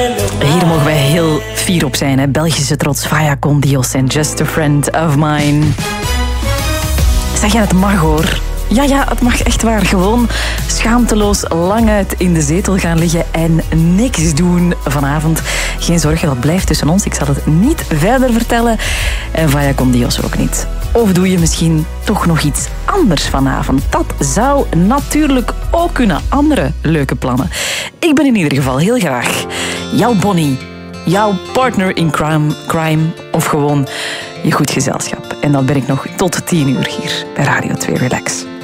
Hier mogen wij heel fier op zijn, hè? Belgische trots, Faya con Dios en Just a Friend of Mine. Zeg je, het mag hoor. Ja, het mag echt waar. Gewoon schaamteloos lang uit in de zetel gaan liggen en niks doen vanavond. Geen zorgen, dat blijft tussen ons. Ik zal het niet verder vertellen. En Faya con Dios ook niet. Of doe je misschien toch nog iets anders vanavond? Dat zou natuurlijk ook kunnen. Andere leuke plannen. Ik ben in ieder geval heel graag jouw Bonnie, jouw partner in crime of gewoon je goed gezelschap. En dat ben ik nog tot 10 uur hier bij Radio 2 Relax.